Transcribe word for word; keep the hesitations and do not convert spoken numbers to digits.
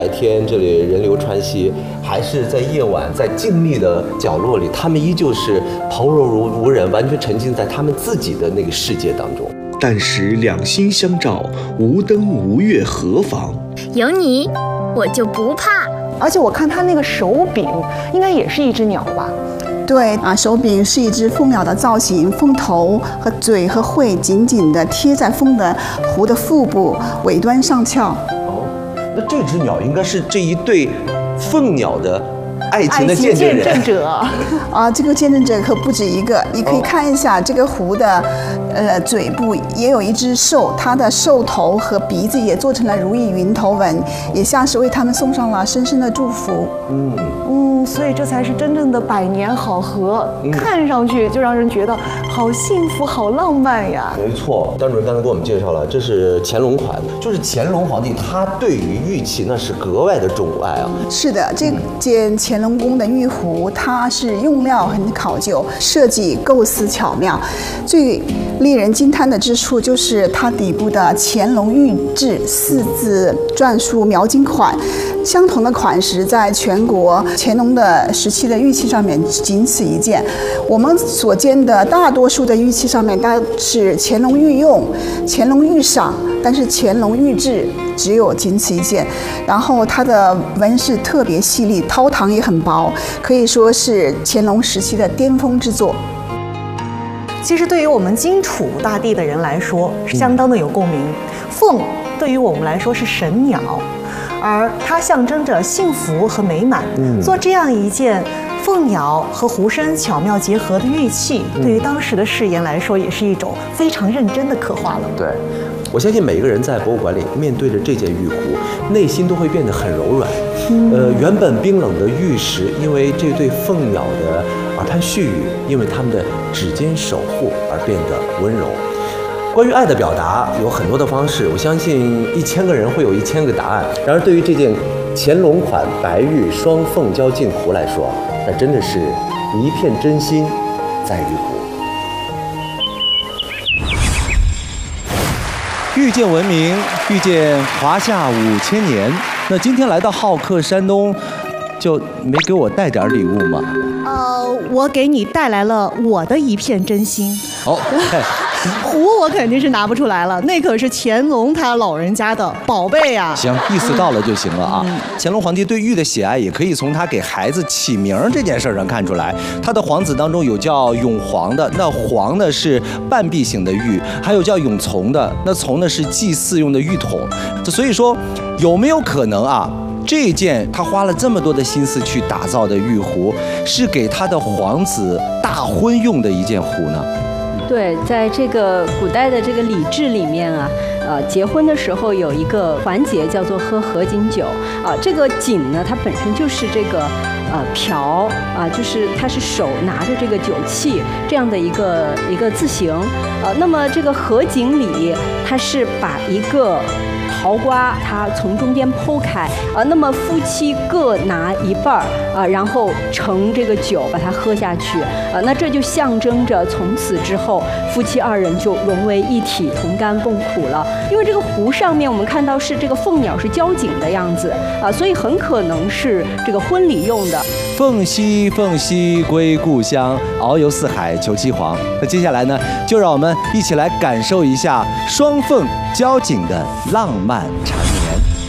白天这里人流川溪，还是在夜晚，在静谧的角落里，他们依旧是旁若无人，完全沉浸在他们自己的那个世界当中。 但时两心相照，无灯无月何妨？ 有你，我就不怕。 而且我看它那个手柄，应该也是一只鸟吧？ 对啊，手柄是一只凤鸟的造型，凤头和嘴和喙紧紧地贴在凤的壶的腹部，尾端上翘。 那这只鸟应该是这一对凤鸟的爱情的见证人。 见证者啊，这个见证者可不止一个。你可以看一下这个壶的，呃，嘴部也有一只兽，它的兽头和鼻子也做成了如意云头纹，也像是为他们送上了深深的祝福。 嗯嗯，所以这才是真正的百年好合，嗯、看上去就让人觉得好幸福、好浪漫呀。 没错，张主任刚才给我们介绍了，这是乾隆款，就是乾隆皇帝他对于玉器那是格外的钟爱啊。 是的，这件乾隆宫的玉壶，它是用料很考究，设计构思巧妙，最令人惊叹的之处就是它底部的乾隆御制四字篆书描金款，相同的款式在全国乾隆的时期的玉器上面仅此一件。我们所见的大多数的玉器上面都是乾隆御用、乾隆御赏，但是乾隆御制只有仅此一件。然后它的纹饰特别细腻，掏膛也很薄，可以说是乾隆时期的巅峰之作。 其实对于我们荆楚大地的人来说，相当的有共鸣。凤对于我们来说是神鸟，而它象征着幸福和美满。嗯、做这样一件凤鸟和壶身巧妙结合的玉器，嗯、对于当时的世人来说，也是一种非常认真的刻画了。 对，我相信每一个人在博物馆里面对着这件玉壶，内心都会变得很柔软。嗯、呃，原本冰冷的玉石，因为这对凤鸟的耳畔絮语，因为它们的指尖守护而变得温柔。关于爱的表达有很多的方式，我相信一千个人会有一千个答案。然而，对于这件乾隆款白玉双凤交镜壶来说，那真的是一片真心在玉壶。 遇见文明，遇见华夏五千年。那今天来到好客山东，就没给我带点礼物吗？ 呃，我给你带来了我的一片真心。 哦， 壶我肯定是拿不出来了，那可是乾隆他老人家的宝贝呀。 行，意思到了就行了啊。嗯、乾隆皇帝对玉的喜爱，也可以从他给孩子起名这件事上看出来。他的皇子当中有叫永璜的，那璜呢是半壁型的玉，还有叫永琮的，那琮呢是祭祀用的玉筒。所以说，有没有可能啊？这件他花了这么多的心思去打造的玉壶，是给他的皇子大婚用的一件壶呢？ 对，在这个古代的这个礼制里面啊，呃，结婚的时候有一个环节叫做喝合卺酒啊。这个卺呢，它本身就是这个呃瓢啊，就是它是手拿着这个酒器这样的一个一个字形啊。那么这个合卺礼，它是把一个桃瓜它从中间剖开啊，那么夫妻各拿一半儿啊，然后盛这个酒把它喝下去啊，那这就象征着从此之后夫妻二人就融为一体，同甘共苦了。因为这个壶上面我们看到是这个凤鸟是交颈的样子啊，所以很可能是这个婚礼用的。 凤兮凤兮归故乡，遨游四海求其凰。那接下来呢，就让我们一起来感受一下双凤交颈的浪漫缠绵。